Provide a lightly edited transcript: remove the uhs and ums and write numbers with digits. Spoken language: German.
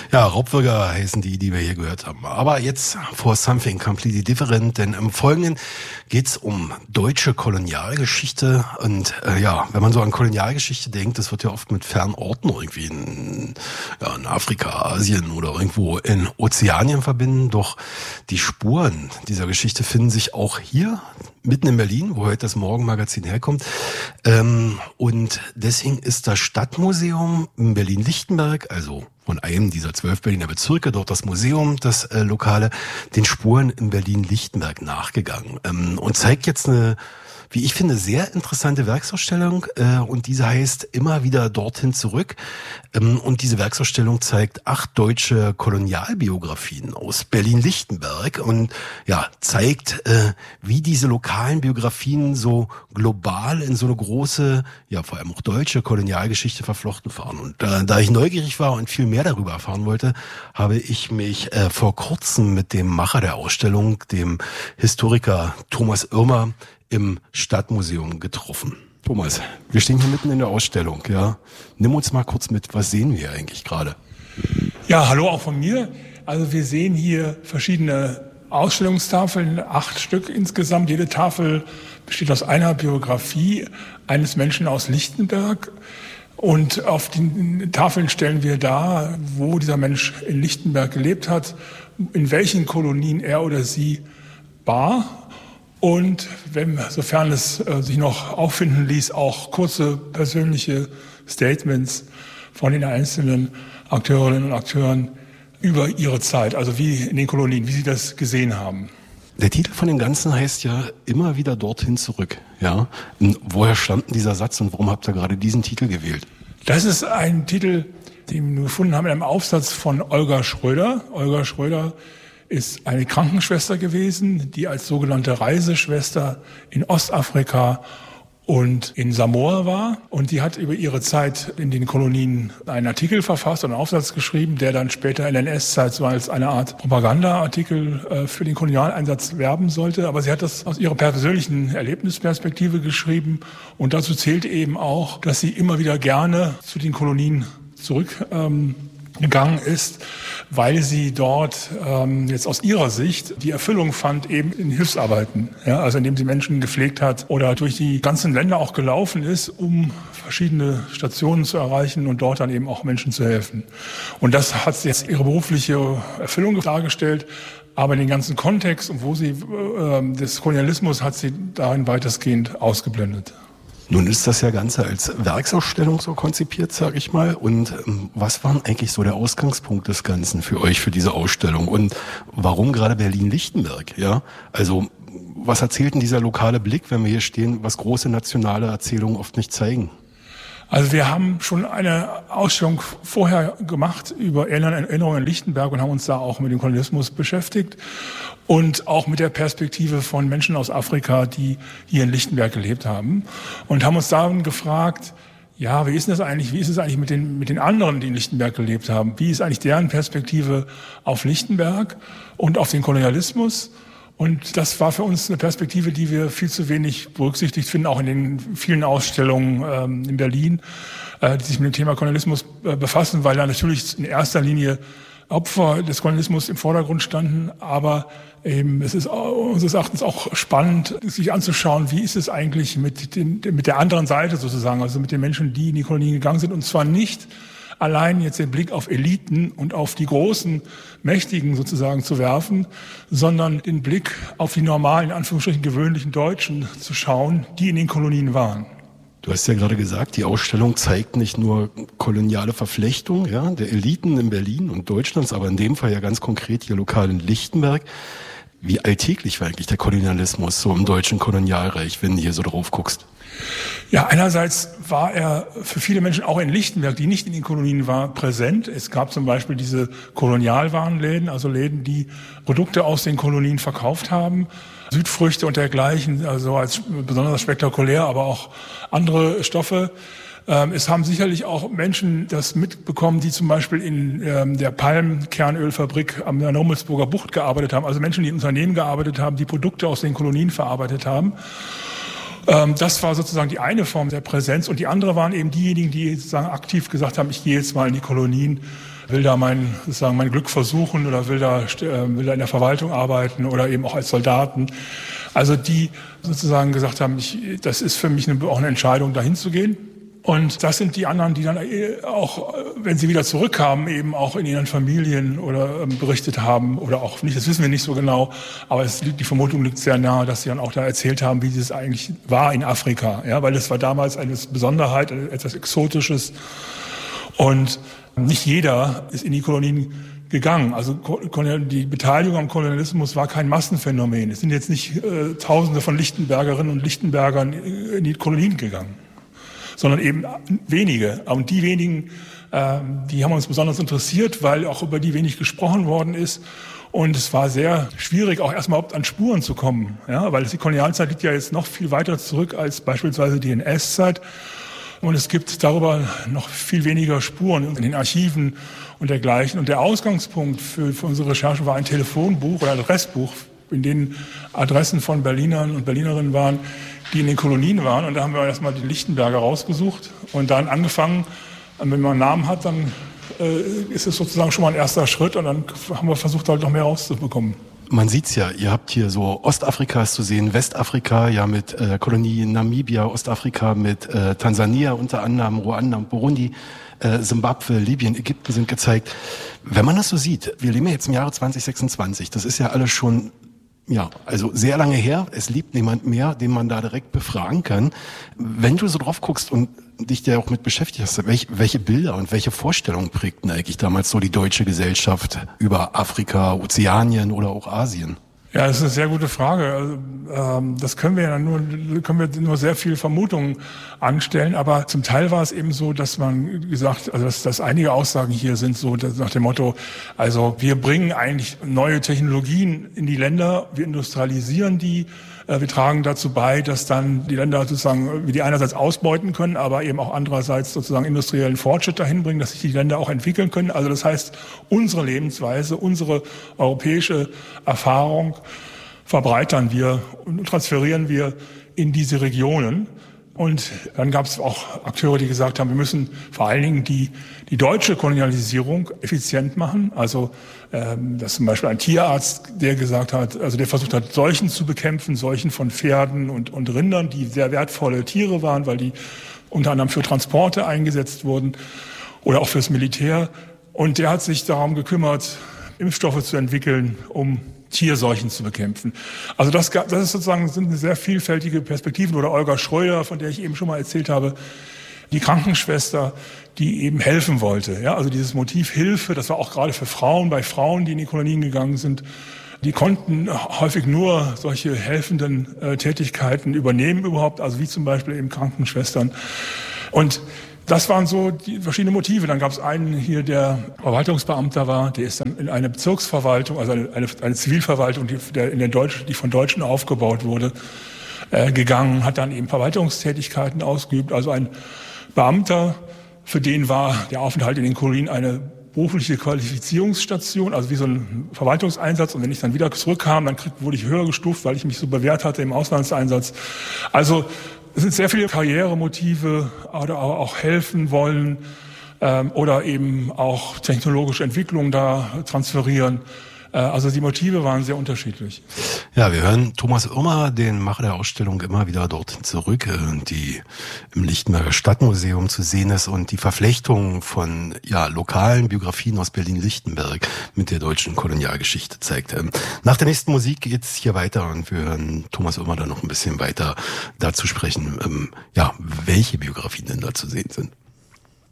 Ja, Raubwürger heißen die wir hier gehört haben. Aber jetzt for something completely different, denn im Folgenden geht's um deutsche Kolonialgeschichte. Und wenn man so an Kolonialgeschichte denkt, das wird ja oft mit fernen Orten irgendwie in Afrika, Asien oder irgendwo in Ozeanien verbinden. Doch die Spuren dieser Geschichte finden sich auch hier mitten in Berlin, wo heute das Morgenmagazin herkommt. Und deswegen ist das Stadtmuseum in Berlin-Lichtenberg, also von einem dieser 12 Berliner Bezirke, dort das Museum, das Lokale, den Spuren in Berlin-Lichtenberg nachgegangen und zeigt jetzt eine, wie ich finde, sehr interessante Werksausstellung und diese heißt immer wieder dorthin zurück. Und diese Werksausstellung zeigt 8 deutsche Kolonialbiografien aus Berlin-Lichtenberg und zeigt, wie diese lokalen Biografien so global in so eine große, vor allem auch deutsche Kolonialgeschichte verflochten waren. Und da ich neugierig war und viel mehr darüber erfahren wollte, habe ich mich vor kurzem mit dem Macher der Ausstellung, dem Historiker Thomas Irmer, im Stadtmuseum getroffen. Thomas, wir stehen hier mitten in der Ausstellung, ja. Nimm uns mal kurz mit, was sehen wir eigentlich gerade? Ja, hallo auch von mir. Also wir sehen hier verschiedene Ausstellungstafeln, 8 Stück insgesamt. Jede Tafel besteht aus einer Biografie eines Menschen aus Lichtenberg. Und auf den Tafeln stellen wir dar, wo dieser Mensch in Lichtenberg gelebt hat, in welchen Kolonien er oder sie war. Und sofern es sich noch auffinden ließ, auch kurze persönliche Statements von den einzelnen Akteurinnen und Akteuren über ihre Zeit, also wie in den Kolonien, wie sie das gesehen haben. Der Titel von dem Ganzen heißt ja immer wieder dorthin zurück. Ja? Und woher stammt denn dieser Satz und warum habt ihr gerade diesen Titel gewählt? Das ist ein Titel, den wir gefunden haben in einem Aufsatz von Olga Schröder. Olga Schröder ist eine Krankenschwester gewesen, die als sogenannte Reiseschwester in Ostafrika und in Samoa war. Und die hat über ihre Zeit in den Kolonien einen Artikel verfasst, einen Aufsatz geschrieben, der dann später in der NS-Zeit so als eine Art Propagandaartikel für den Kolonialeinsatz werben sollte. Aber sie hat das aus ihrer persönlichen Erlebnisperspektive geschrieben. Und dazu zählt eben auch, dass sie immer wieder gerne zu den Kolonien zurückgegangen ist, weil sie dort jetzt aus ihrer Sicht die Erfüllung fand eben in Hilfsarbeiten, also indem sie Menschen gepflegt hat oder durch die ganzen Länder auch gelaufen ist, um verschiedene Stationen zu erreichen und dort dann eben auch Menschen zu helfen. Und das hat jetzt ihre berufliche Erfüllung dargestellt, aber den ganzen Kontext und wo sie des Kolonialismus hat sie darin weitestgehend ausgeblendet. Nun ist das ja Ganze als Werksausstellung so konzipiert, sag ich mal. Und was war eigentlich so der Ausgangspunkt des Ganzen für euch, für diese Ausstellung? Und warum gerade Berlin-Lichtenberg? Ja, also was erzählt denn dieser lokale Blick, wenn wir hier stehen, was große nationale Erzählungen oft nicht zeigen? Also wir haben schon eine Ausstellung vorher gemacht über Erinnerungen in Lichtenberg und haben uns da auch mit dem Kolonialismus beschäftigt und auch mit der Perspektive von Menschen aus Afrika, die hier in Lichtenberg gelebt haben und haben uns dann gefragt, wie ist es eigentlich mit den anderen, die in Lichtenberg gelebt haben? Wie ist eigentlich deren Perspektive auf Lichtenberg und auf den Kolonialismus? Und das war für uns eine Perspektive, die wir viel zu wenig berücksichtigt finden, auch in den vielen Ausstellungen in Berlin, die sich mit dem Thema Kolonialismus befassen, weil da natürlich in erster Linie Opfer des Kolonialismus im Vordergrund standen. Aber eben, es ist unseres Erachtens auch spannend, sich anzuschauen, wie ist es eigentlich mit der anderen Seite sozusagen, also mit den Menschen, die in die Kolonien gegangen sind. Und zwar nicht allein jetzt den Blick auf Eliten und auf die großen Mächtigen sozusagen zu werfen, sondern den Blick auf die normalen, in Anführungsstrichen gewöhnlichen Deutschen zu schauen, die in den Kolonien waren. Du hast ja gerade gesagt, die Ausstellung zeigt nicht nur koloniale Verflechtung der Eliten in Berlin und Deutschlands, aber in dem Fall ja ganz konkret hier lokal in Lichtenberg. Wie alltäglich war eigentlich der Kolonialismus so im deutschen Kolonialreich, wenn du hier so drauf guckst? Ja, einerseits war er für viele Menschen auch in Lichtenberg, die nicht in den Kolonien waren, präsent. Es gab zum Beispiel diese Kolonialwarenläden, also Läden, die Produkte aus den Kolonien verkauft haben, Südfrüchte und dergleichen, also als besonders spektakulär, aber auch andere Stoffe. Es haben sicherlich auch Menschen das mitbekommen, die zum Beispiel in der Palmkernölfabrik an der Rummelsburger Bucht gearbeitet haben, also Menschen, die in Unternehmen gearbeitet haben, die Produkte aus den Kolonien verarbeitet haben. Das war sozusagen die eine Form der Präsenz und die andere waren eben diejenigen, die sozusagen aktiv gesagt haben, ich gehe jetzt mal in die Kolonien, will da mein Glück versuchen oder will da in der Verwaltung arbeiten oder eben auch als Soldaten. Also die sozusagen gesagt haben, das ist für mich auch eine Entscheidung, dahin zu gehen. Und das sind die anderen, die dann auch, wenn sie wieder zurückkamen, eben auch in ihren Familien oder berichtet haben oder auch nicht, das wissen wir nicht so genau, aber die Vermutung liegt sehr nahe, dass sie dann auch da erzählt haben, wie es eigentlich war in Afrika, ja, weil es war damals eine Besonderheit, etwas Exotisches und nicht jeder ist in die Kolonien gegangen. Also die Beteiligung am Kolonialismus war kein Massenphänomen. Es sind jetzt nicht Tausende von Lichtenbergerinnen und Lichtenbergern in die Kolonien gegangen, sondern eben wenige. Und die wenigen, die haben uns besonders interessiert, weil auch über die wenig gesprochen worden ist. Und es war sehr schwierig, auch erstmal an Spuren zu kommen, ja, weil die Kolonialzeit liegt ja jetzt noch viel weiter zurück als beispielsweise die NS-Zeit. Und es gibt darüber noch viel weniger Spuren in den Archiven und dergleichen. Und der Ausgangspunkt für unsere Recherche war ein Telefonbuch oder ein Adressbuch, in denen Adressen von Berlinern und Berlinerinnen waren, die in den Kolonien waren. Und da haben wir erstmal die Lichtenberger rausgesucht und dann angefangen, wenn man einen Namen hat, dann ist es sozusagen schon mal ein erster Schritt und dann haben wir versucht, halt noch mehr rauszubekommen. Man sieht's ja, ihr habt hier so Ostafrika zu sehen, Westafrika, ja mit Kolonie Namibia, Ostafrika mit Tansania unter anderem, Ruanda, Burundi, Simbabwe, Libyen, Ägypten sind gezeigt. Wenn man das so sieht, wir leben ja jetzt im Jahre 2026, das ist ja alles schon, ja, also sehr lange her, es lebt niemand mehr, den man da direkt befragen kann. Wenn du so drauf guckst und dich da auch mit beschäftigt hast, welche Bilder und welche Vorstellungen prägten eigentlich damals so die deutsche Gesellschaft über Afrika, Ozeanien oder auch Asien? Ja, das ist eine sehr gute Frage. Also, das können wir nur sehr viel Vermutungen anstellen. Aber zum Teil war es eben so, dass man gesagt, also dass einige Aussagen hier sind so nach dem Motto, also wir bringen eigentlich neue Technologien in die Länder, wir industrialisieren die, wir tragen dazu bei, dass dann die Länder sozusagen, wie die einerseits ausbeuten können, aber eben auch andererseits sozusagen industriellen Fortschritt dahin bringen, dass sich die Länder auch entwickeln können. Also das heißt, unsere Lebensweise, unsere europäische Erfahrung verbreitern wir und transferieren wir in diese Regionen. Und dann gab es auch Akteure, die gesagt haben, wir müssen vor allen Dingen die deutsche Kolonialisierung effizient machen. Also dass zum Beispiel ein Tierarzt, der gesagt hat, also der versucht hat, Seuchen zu bekämpfen, Seuchen von Pferden und Rindern, die sehr wertvolle Tiere waren, weil die unter anderem für Transporte eingesetzt wurden oder auch fürs Militär. Und der hat sich darum gekümmert, Impfstoffe zu entwickeln, um Tierseuchen zu bekämpfen. Also das ist sozusagen, sind sehr vielfältige Perspektiven. Oder Olga Schröder, von der ich eben schon mal erzählt habe, die Krankenschwester, die eben helfen wollte. Ja, also dieses Motiv Hilfe, das war auch gerade für Frauen, bei Frauen, die in die Kolonien gegangen sind, die konnten häufig nur solche helfenden Tätigkeiten übernehmen überhaupt, also wie zum Beispiel eben Krankenschwestern. Und das waren so die verschiedenen Motive. Dann gab es einen hier, der Verwaltungsbeamter war, der ist dann in eine Bezirksverwaltung, also eine Zivilverwaltung, die von Deutschen aufgebaut wurde, gegangen, hat dann eben Verwaltungstätigkeiten ausgeübt. Also ein Beamter, für den war der Aufenthalt in den Kolonien eine berufliche Qualifizierungsstation, also wie so ein Verwaltungseinsatz. Und wenn ich dann wieder zurückkam, dann wurde ich höher gestuft, weil ich mich so bewährt hatte im Auslandseinsatz. Also es sind sehr viele Karrieremotive oder auch helfen wollen oder eben auch technologische Entwicklungen da transferieren. Also die Motive waren sehr unterschiedlich. Ja, wir hören Thomas Irmer, den Macher der Ausstellung, immer wieder dorthin zurück, die im Lichtenberger Stadtmuseum zu sehen ist und die Verflechtung von lokalen Biografien aus Berlin-Lichtenberg mit der deutschen Kolonialgeschichte zeigt. Nach der nächsten Musik geht's hier weiter und wir hören Thomas Irmer dann noch ein bisschen weiter dazu sprechen, welche Biografien denn da zu sehen sind.